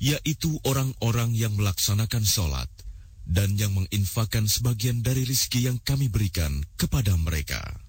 yaitu orang-orang yang melaksanakan sholat dan yang menginfakkan sebagian dari rizki yang kami berikan kepada mereka.